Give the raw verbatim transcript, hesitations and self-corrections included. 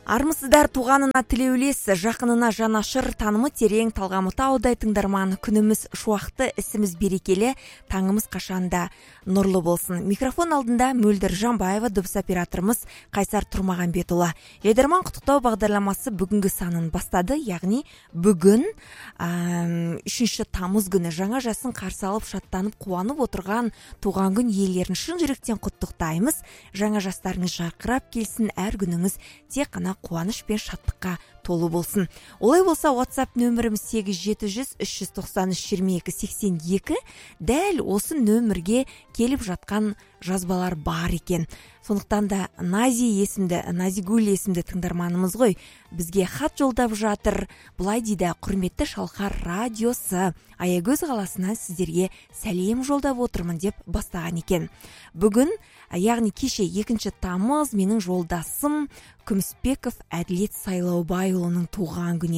Армысыздар, туғанына тілеулес, жақынына жанашыр, танымы терең, талғамы таудай тыңдарман. Күніміз шуақты, ісіміз берекелі, таңымыз қашанда нұрлы болсын. Микрофон алдында Мөлдір Жанбаева, дыбыс операторымыз Қайсар Тұрмағанбетұлы. Жайдарман құттықтау бағдарламасы бүгінгі санын бастады, яғни бүгін үшінші тамыз күні жаңа жасын қарсы алып шаттанып қуанып отырған туған күн иелерін шын жүректен құттықтаймыз. Жаңа жастарыңыз жарқырап келсін, әр күніңіз тек қана қуаныш пен шаттыққа толы болсын. Олай болса, WhatsApp нөміріміз сегіз жеті жүз үш жүз тоқсан үш жиырма екі сексен екі. Дәл осы нөмірге келіп жатқан жазбалар бар екен. Сондықтан да Нази есімді, Назигуль есімді тыңдарманымыз ғой, бізге хат жолдап жатыр. Бұлай дейді: құрметті Шалқар радиосы, Аягөз қаласынан сіздерге сәлем жолдап отырмын деп бастаған екен. Бүгін, яғни кеше екінші тамыз, менің жолдасым Күмісбеков Әділет Сайлаубайұлының туған күні.